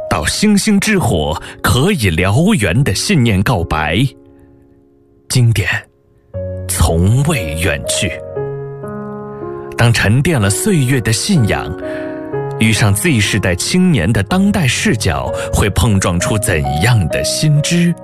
到星星之火可以燎原的信念告白，经典从未远去。当沉淀了岁月的信仰遇上 Z 世代青年的当代视角，会碰撞出怎样的新知？